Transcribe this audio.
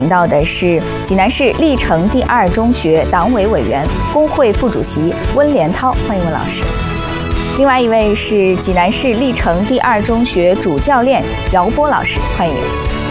到的是济南市历城第二中学党委委员、工会副主席温连涛，欢迎温老师。另外一位是济南市历城第二中学主教练姚波老师，欢迎。